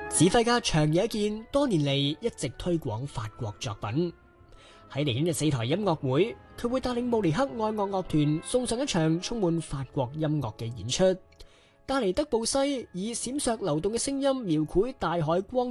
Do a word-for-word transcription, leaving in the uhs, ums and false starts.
指揮家長野健多年嚟一直推廣法國作品。喺嚟緊嘅四台音樂會，佢會帶領慕尼黑愛樂樂團送上一場充滿法國音樂嘅演出。帶嚟德布西以閃爍流動嘅聲音描繪大海光